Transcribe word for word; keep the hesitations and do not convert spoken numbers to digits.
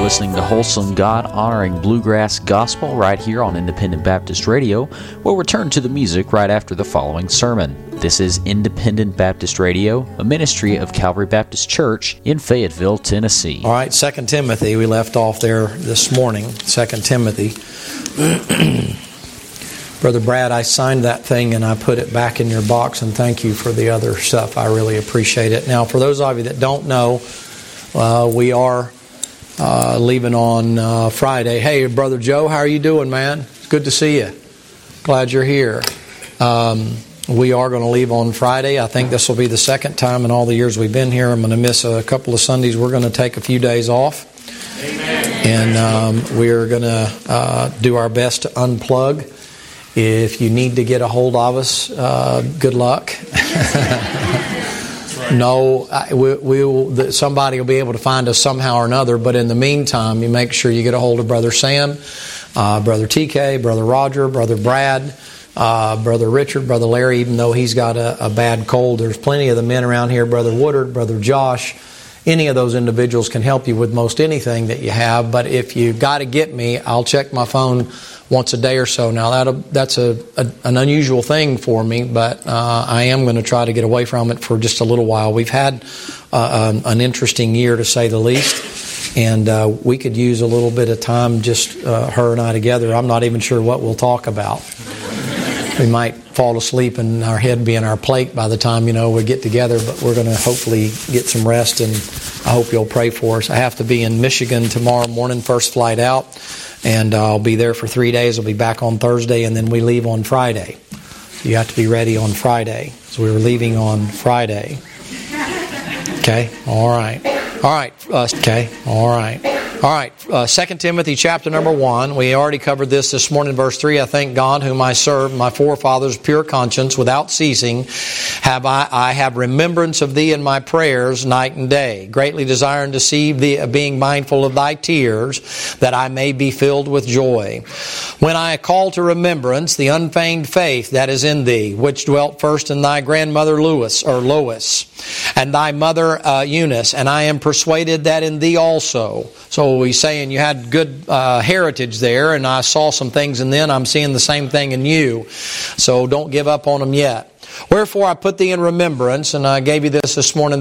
listening to wholesome, God-honoring bluegrass gospel right here on Independent Baptist Radio. We'll return to the music right after the following sermon. This is Independent Baptist Radio, a ministry of Calvary Baptist Church in Fayetteville, Tennessee. All right, Second Timothy, we left off there this morning, Second Timothy. Brother Brad, I signed that thing and I put it back in your box, and thank you for the other stuff. I really appreciate it. Now, for those of you that don't know, uh, we are uh, leaving on uh, Friday. Hey, Brother Joe, how are you doing, man? Good to see you. Glad you're here. Um, we are going to leave on Friday. I think this will be the second time in all the years we've been here. I'm going to miss a couple of Sundays. We're going to take a few days off. Amen. And um, we're going to uh, do our best to unplug. If you need to get a hold of us, uh, good luck. No, I, we, we'll, somebody will be able to find us somehow or another. But in the meantime, you make sure you get a hold of Brother Sam, uh, Brother T K, Brother Roger, Brother Brad, uh, Brother Richard, Brother Larry, even though he's got a, a bad cold. There's plenty of the men around here, Brother Woodard, Brother Josh. Any of those individuals can help you with most anything that you have. But if you got to get me, I'll check my phone once a day or so. Now, that'll, that's a, a, an unusual thing for me, but uh, I am going to try to get away from it for just a little while. We've had uh, um, an interesting year, to say the least, and uh, we could use a little bit of time, just uh, her and I together. I'm not even sure what we'll talk about. We might fall asleep and our head be in our plate by the time, you know, we get together, but we're going to hopefully get some rest, and I hope you'll pray for us. I have to be in Michigan tomorrow morning, first flight out, and I'll be there for three days. I'll be back on Thursday, and then we leave on Friday. So you have to be ready on Friday. So we were leaving on Friday. Okay? All right. All right. Uh, okay? All right. All right, uh, Second Timothy chapter number one. We already covered this this morning, verse three. I thank God whom I serve, my forefathers, pure conscience, without ceasing. Have I, I have remembrance of thee in my prayers night and day, greatly desiring to see thee, being mindful of thy tears, that I may be filled with joy. When I call to remembrance the unfeigned faith that is in thee, which dwelt first in thy grandmother Lois, or Lois, and thy mother uh, Eunice, and I am persuaded that in thee also. So he's saying you had good uh, heritage there, and I saw some things in them. I'm seeing the same thing in you. So don't give up on them yet. Wherefore I put thee in remembrance, and I gave you this this morning,